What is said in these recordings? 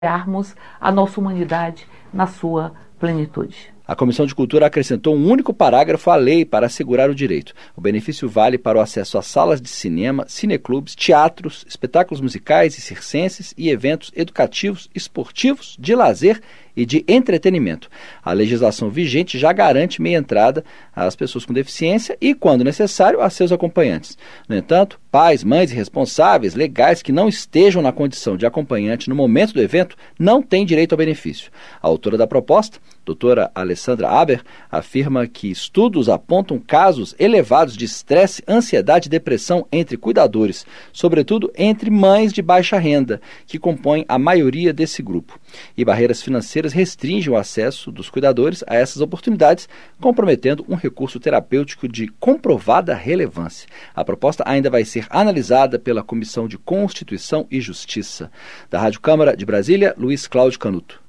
criarmos a nossa humanidade na sua plenitude. A Comissão de Cultura acrescentou um único parágrafo à lei para assegurar o direito. O benefício vale para o acesso a salas de cinema, cineclubes, teatros, espetáculos musicais e circenses e eventos educativos, esportivos, de lazer e de entretenimento. A legislação vigente já garante meia entrada às pessoas com deficiência e, quando necessário, a seus acompanhantes. No entanto, pais, mães e responsáveis legais que não estejam na condição de acompanhante no momento do evento não têm direito ao benefício. A autora da proposta, doutora Alessandra Aber, afirma que estudos apontam casos elevados de estresse, ansiedade e depressão entre cuidadores, sobretudo entre mães de baixa renda, que compõem a maioria desse grupo. E barreiras financeiras restringem o acesso dos cuidadores a essas oportunidades, comprometendo um recurso terapêutico de comprovada relevância. A proposta ainda vai ser analisada pela Comissão de Constituição e Justiça. Da Rádio Câmara de Brasília, Luiz Cláudio Canuto.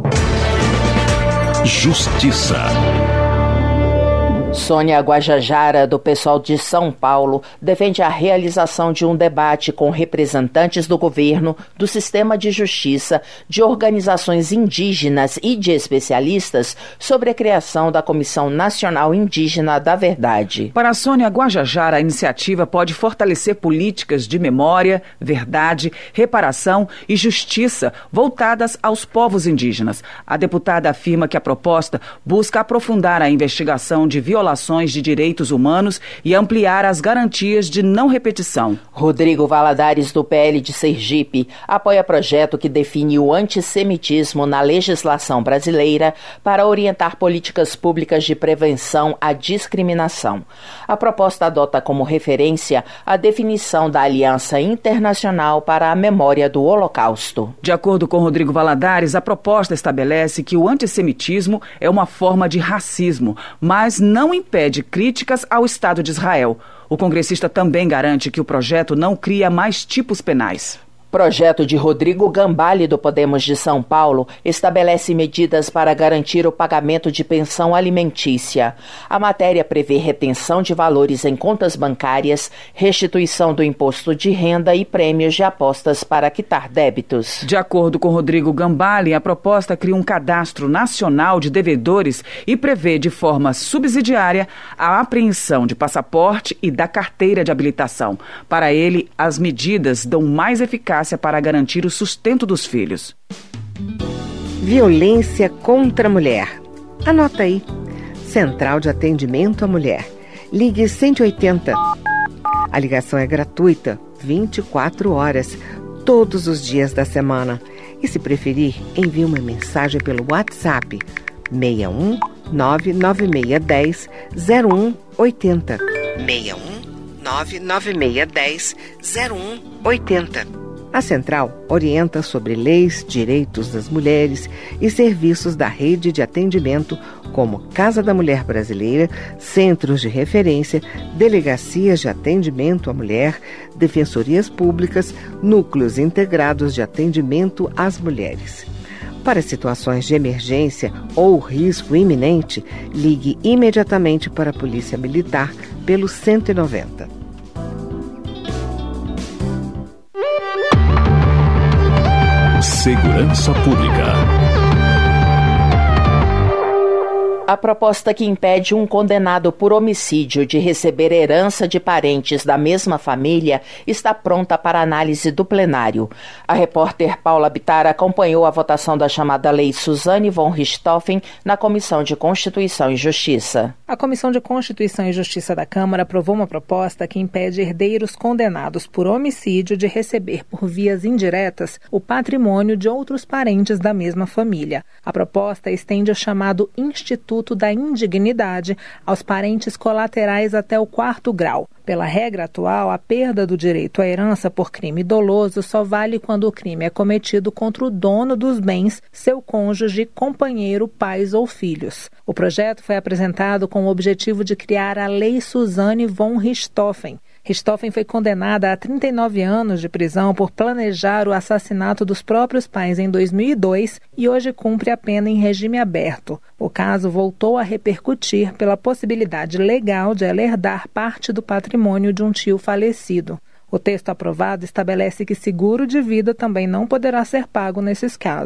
Justiça. Sônia Guajajara, do PSOL de São Paulo, defende a realização de um debate com representantes do governo, do sistema de justiça, de organizações indígenas e de especialistas sobre a criação da Comissão Nacional Indígena da Verdade. Para Sônia Guajajara, a iniciativa pode fortalecer políticas de memória, verdade, reparação e justiça voltadas aos povos indígenas. A deputada afirma que a proposta busca aprofundar a investigação de violações de direitos humanos e ampliar as garantias de não repetição. Rodrigo Valadares, do PL de Sergipe, apoia projeto que define o antissemitismo na legislação brasileira para orientar políticas públicas de prevenção à discriminação. A proposta adota como referência a definição da Aliança Internacional para a Memória do Holocausto. De acordo com Rodrigo Valadares, a proposta estabelece que o antissemitismo é uma forma de racismo, mas não impede críticas ao Estado de Israel. O congressista também garante que o projeto não cria mais tipos penais. Projeto de Rodrigo Gambale, do Podemos de São Paulo, estabelece medidas para garantir o pagamento de pensão alimentícia. A matéria prevê retenção de valores em contas bancárias, restituição do imposto de renda e prêmios de apostas para quitar débitos. De acordo com Rodrigo Gambale, a proposta cria um cadastro nacional de devedores e prevê de forma subsidiária a apreensão de passaporte e da carteira de habilitação. Para ele, as medidas dão mais eficácia para garantir o sustento dos filhos. Violência contra a mulher. Anota aí. Central de Atendimento à Mulher. Ligue 180. A ligação é gratuita, 24 horas, todos os dias da semana. E se preferir, envie uma mensagem pelo WhatsApp 61 99610 0180. 61 99610 0180. A Central orienta sobre leis, direitos das mulheres e serviços da rede de atendimento como Casa da Mulher Brasileira, centros de referência, delegacias de atendimento à mulher, defensorias públicas, núcleos integrados de atendimento às mulheres. Para situações de emergência ou risco iminente, ligue imediatamente para a Polícia Militar pelo 190. Segurança Pública. A proposta que impede um condenado por homicídio de receber herança de parentes da mesma família está pronta para análise do plenário. A repórter Paula Bittar acompanhou a votação da chamada Lei Suzane von Richthofen na Comissão de Constituição e Justiça. A Comissão de Constituição e Justiça da Câmara aprovou uma proposta que impede herdeiros condenados por homicídio de receber por vias indiretas o patrimônio de outros parentes da mesma família. A proposta estende o chamado Instituto da Indignidade aos parentes colaterais até o 4º grau. Pela regra atual, a perda do direito à herança por crime doloso só vale quando o crime é cometido contra o dono dos bens, seu cônjuge, companheiro, pais ou filhos. O projeto foi apresentado com o objetivo de criar a Lei Suzane von Richthofen. Richthofen foi condenada a 39 anos de prisão por planejar o assassinato dos próprios pais em 2002 e hoje cumpre a pena em regime aberto. O caso voltou a repercutir pela possibilidade legal de ela herdar parte do patrimônio de um tio falecido. O texto aprovado estabelece que seguro de vida também não poderá ser pago nesses casos.